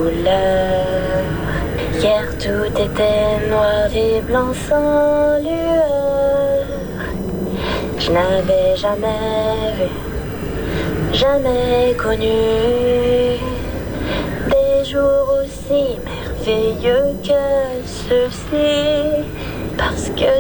couleurs. Hier tout était noir et blanc sans lueur. Je n'avais jamais vu, jamais connu des jours aussi merveilleux que ceux-ci, parce que